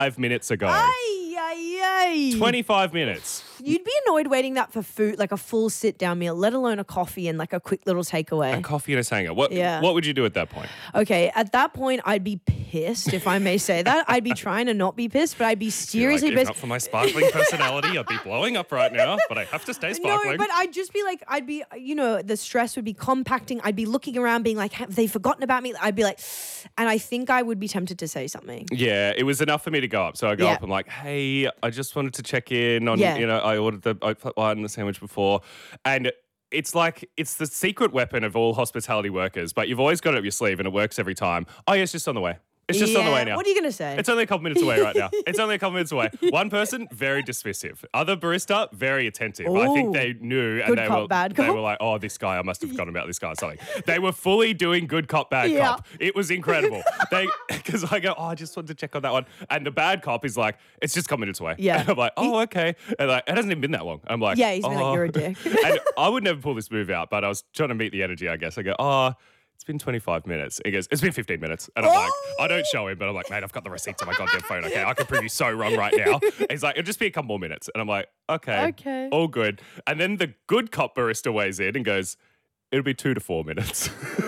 minutes ago. Ay, ay, ay. 25 minutes. You'd be annoyed waiting that for food, like a full sit-down meal, let alone a coffee and like a quick little takeaway. A coffee and a sanger. What Yeah. would you do at that point? Okay, at that point, I'd be pissed, if I may say that. I'd be trying to not be pissed, but I'd be seriously If pissed. not for my sparkling personality, I'd be blowing up right now, but I have to stay sparkling. No, but I'd just be like, the stress would be compacting. I'd be looking around being like, have they forgotten about me? I'd be like, and I think I would be tempted to say something. Yeah, it was enough for me to go up. So I go Yeah. up and like, hey, I just wanted to check in on, Yeah. I ordered the oat one and the sandwich before. And it's like, it's the secret weapon of all hospitality workers, but you've always got it up your sleeve and it works every time. Oh, yeah, it's just on the way. It's just on the way now. What are you going to say? It's only a couple minutes away right now. It's only a couple minutes away. One person, very dismissive. Other barista, very attentive. I think Ooh. they knew and Good they cop, were bad they cop? were like, oh, this guy, I must have forgotten about this guy or something. They were fully doing good cop, bad Yeah. cop. It was incredible. Because I go, oh, I just wanted to check on that one. And the bad cop is like, it's just a couple minutes away. Yeah. And I'm like, oh, okay. And like, it hasn't even been that long. I'm like, Yeah, he's been like, you're a dick. And I would never pull this move out, but I was trying to meet the energy, I guess. I go, oh, it's been 25 minutes. He goes, it's been 15 minutes. And I'm like, I don't show him, but I'm like, mate, I've got the receipts on my goddamn phone. Okay, I can prove you so wrong right now. He's like, it'll just be a couple more minutes. And I'm like, okay, all good. And then the good cop barista weighs in and goes, it'll be 2 to 4 minutes.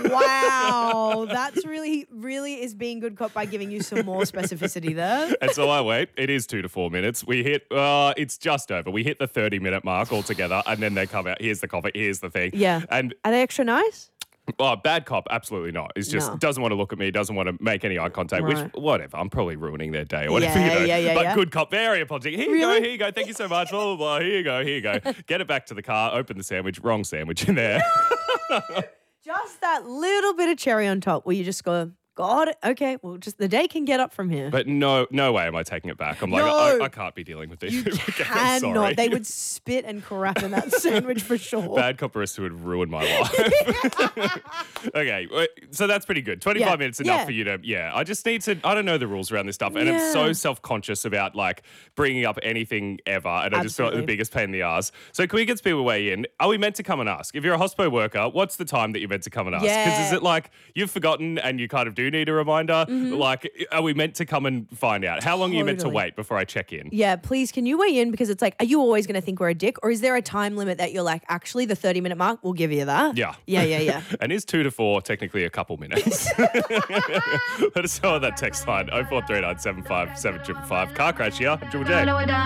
Wow, that's really is being good cop by giving you some more specificity there. And so I wait. It is 2 to 4 minutes. We hit, it's just over. We hit the 30-minute mark altogether. And then they come out. Here's the coffee. Here's the thing. Yeah. And Are they extra nice? oh, bad cop, absolutely not. He's just No. doesn't want to look at me, doesn't want to make any eye contact, Right. which, whatever, I'm probably ruining their day or whatever, Yeah, But yeah. good cop, very apologetic. Here Really? you go, thank you so much, blah, blah, blah, here you go. Get it back to the car, open the sandwich, wrong sandwich in there. Just that little bit of cherry on top where you just go, God, okay, well, just the day can get up from here. But no way am I taking it back. I'm like, No. I can't be dealing with this. You Okay, I'm sorry. cannot. They would spit and crap in that sandwich for sure. Bad cop barista would ruin my life. Okay, so that's pretty good. 25 Yeah, minutes enough yeah. for you to, I just need to, I don't know the rules around this stuff. And I'm Yeah. so self-conscious about like bringing up anything ever. And I just feel like the Absolutely. biggest pain in the ass. So can we get people way in? Are we meant to come and ask? If you're a hospo worker, what's the time that you're meant to come and ask? Because is Yeah. it like you've forgotten and you kind of do need a reminder? Like, are we meant to come and find out? How long are you meant to Totally. wait before I check in? Yeah, please, can you weigh in? Because it's like, are you always going to think we're a dick? Or is there a time limit that you're like, actually, the 30-minute mark, we'll give you that? Yeah. Yeah. And is 2 to 4 technically a couple minutes? Let us know on that text line 0439 75 7555. Car crash here, Triple J.